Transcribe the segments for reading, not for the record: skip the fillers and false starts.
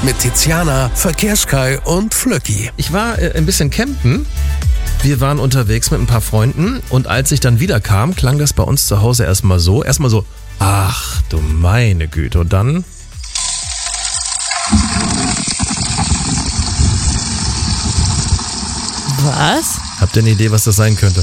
mit Tiziana, Verkehrskai und Flöcki. Ich war ein bisschen campen. Wir waren unterwegs mit ein paar Freunden und als ich dann wieder kam, klang das bei uns zu Hause erstmal so, ach du meine Güte. Und dann... Was? Habt ihr eine Idee, was das sein könnte?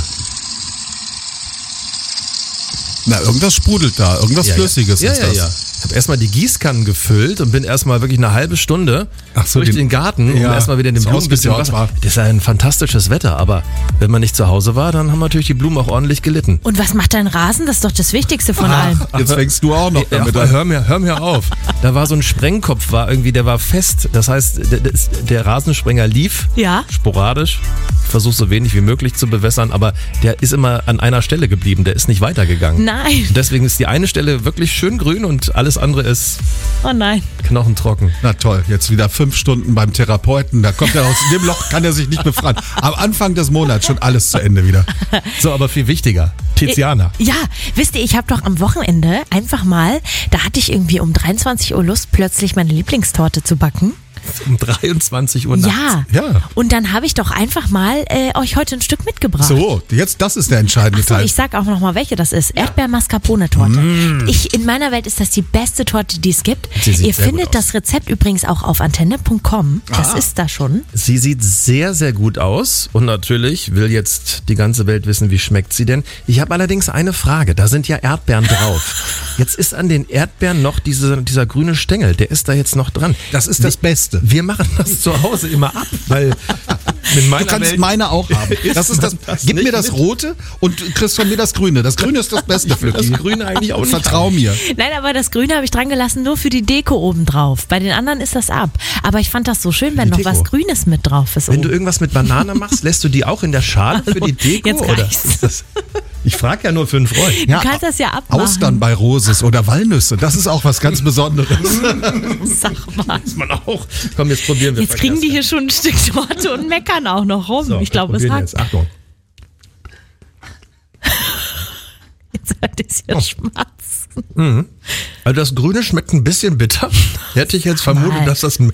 Na, irgendwas sprudelt da, irgendwas Flüssiges ist das. Ja. Ich habe erstmal die Gießkannen gefüllt und bin erstmal wirklich eine halbe Stunde durch den Garten, um erstmal wieder den Blumen ein bisschen Wasser. Das ist ein fantastisches Wetter, aber wenn man nicht zu Hause war, dann haben natürlich die Blumen auch ordentlich gelitten. Und was macht dein Rasen? Das ist doch das Wichtigste von allem. Jetzt fängst du auch noch damit an. Hör mir auf. Da war so ein Sprengkopf, der war fest. Das heißt, der Rasensprenger lief sporadisch. Versuch so wenig wie möglich zu bewässern, aber der ist immer an einer Stelle geblieben, der ist nicht weitergegangen. Nein. Und deswegen ist die eine Stelle wirklich schön grün und alles andere ist knochentrocken. Na toll, jetzt wieder 5 Stunden beim Therapeuten, da kommt er aus dem Loch, kann er sich nicht befreien. Am Anfang des Monats schon alles zu Ende wieder. So, aber viel wichtiger, Tiziana. Ja, wisst ihr, ich habe doch am Wochenende einfach mal, da hatte ich irgendwie um 23 Uhr Lust, plötzlich meine Lieblingstorte zu backen. Um 23 Uhr nachts. Ja. Und dann habe ich doch einfach mal euch heute ein Stück mitgebracht. So, jetzt das ist der entscheidende Teil. Ich sag auch noch mal, welche das ist. Erdbeer-Mascarpone-Torte. In meiner Welt ist das die beste Torte, die es gibt. Ihr findet das Rezept übrigens auch auf antenne.com. Das ist da schon. Sie sieht sehr, sehr gut aus. Und natürlich will jetzt die ganze Welt wissen, wie schmeckt sie denn. Ich habe allerdings eine Frage. Da sind ja Erdbeeren drauf. Jetzt ist an den Erdbeeren noch dieser grüne Stängel. Der ist da jetzt noch dran. Das ist das Beste. Wir machen das zu Hause immer ab, weil mit meiner du kannst Welt meine auch haben. Das ist das. Gib mir das Rote und du kriegst von mir das Grüne. Das Grüne ist das Beste für dich. Das Grüne eigentlich auch nicht. Vertrau mir. Nein, aber das Grüne habe ich dran gelassen, nur für die Deko oben drauf. Bei den anderen ist das ab. Aber ich fand das so schön, wenn noch was Grünes mit drauf ist. Wenn du irgendwas mit Banane machst, lässt du die auch in der Schale für die Deko? Jetzt reicht's. Ich frage ja nur für einen Freund. Du kannst das ja abmachen. Austern bei Roses oder Walnüsse, das ist auch was ganz Besonderes. Sag mal. Das man auch. Komm, jetzt probieren wir. Jetzt kriegen die hier schon ein Stück Torte und meckern auch noch rum. So, ich glaube, es hat. Achtung. Jetzt hört es hier schmatzen. Also das Grüne schmeckt ein bisschen bitter. Hätte ich jetzt vermutet, dass das...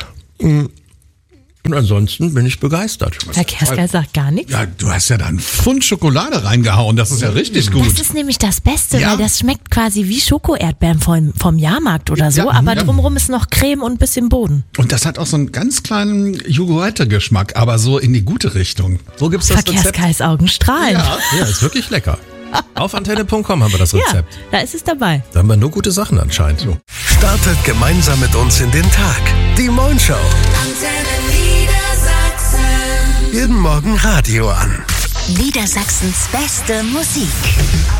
Und ansonsten bin ich begeistert. Verkehrskai sagt gar nichts. Ja, du hast ja da einen Pfund Schokolade reingehauen. Das ist ja richtig gut. Das ist nämlich das Beste, weil das schmeckt quasi wie Schoko-Erdbeeren vom Jahrmarkt oder so, aber drumherum ist noch Creme und ein bisschen Boden. Und das hat auch so einen ganz kleinen Joghurt-Geschmack, aber so in die gute Richtung. Wo gibt's das Rezept? Verkehrskais Augen strahlen. Ja, ist wirklich lecker. Auf antenne.com haben wir das Rezept. Ja, da ist es dabei. Da haben wir nur gute Sachen anscheinend. So. Startet gemeinsam mit uns in den Tag. Die Moin Show. Jeden Morgen Radio an. Niedersachsens beste Musik.